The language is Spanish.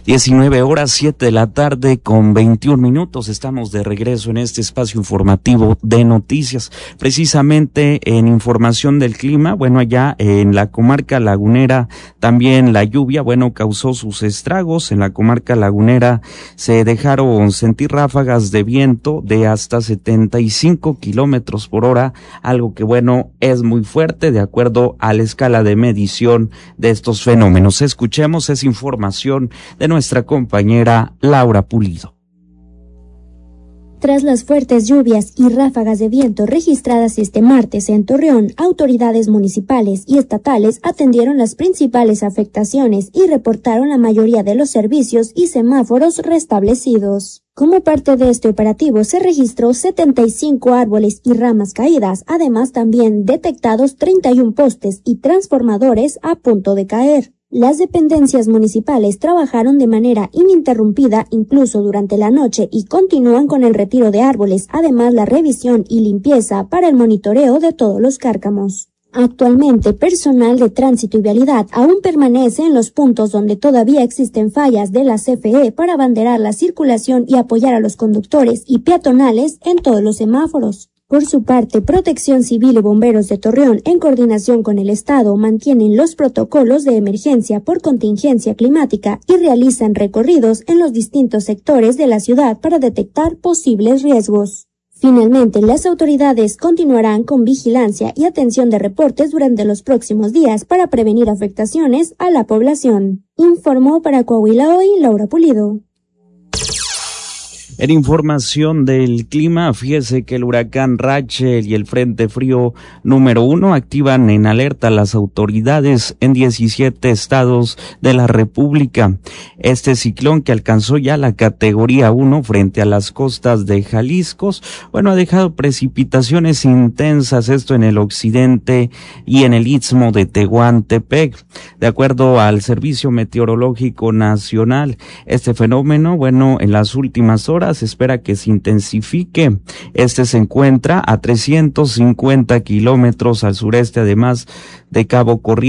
19 horas, 7 de la tarde con 21 minutos. Estamos de regreso en este espacio informativo de noticias. Precisamente en información del clima, bueno, allá en la comarca lagunera también la lluvia, bueno, causó sus estragos. En la comarca lagunera se dejaron sentir ráfagas de viento de hasta 75 kilómetros por hora, algo que, bueno, es muy fuerte de acuerdo a la escala de medición de estos fenómenos. Escuchemos esa información de nuestra compañera Laura Pulido. Tras las fuertes lluvias y ráfagas de viento registradas este martes en Torreón, autoridades municipales y estatales atendieron las principales afectaciones y reportaron la mayoría de los servicios y semáforos restablecidos. Como parte de este operativo se registró 75 árboles y ramas caídas, además también detectados 31 postes y transformadores a punto de caer. Las dependencias municipales trabajaron de manera ininterrumpida incluso durante la noche y continúan con el retiro de árboles, además la revisión y limpieza para el monitoreo de todos los cárcamos. Actualmente, personal de tránsito y vialidad aún permanece en los puntos donde todavía existen fallas de la CFE para abanderar la circulación y apoyar a los conductores y peatonales en todos los semáforos. Por su parte, Protección Civil y Bomberos de Torreón, en coordinación con el Estado, mantienen los protocolos de emergencia por contingencia climática y realizan recorridos en los distintos sectores de la ciudad para detectar posibles riesgos. Finalmente, las autoridades continuarán con vigilancia y atención de reportes durante los próximos días para prevenir afectaciones a la población. Informó para Coahuila Hoy Laura Pulido. En información del clima, fíjese que el huracán Rachel y el Frente Frío número 1 activan en alerta a las autoridades en 17 estados de la República. Este ciclón, que alcanzó ya la categoría 1 frente a las costas de Jalisco, bueno, ha dejado precipitaciones intensas, esto en el occidente y en el istmo de Tehuantepec. De acuerdo al Servicio Meteorológico Nacional, este fenómeno, bueno, en las últimas horas se espera que se intensifique. Este se encuentra a 350 kilómetros al sureste, además de Cabo Corrientes.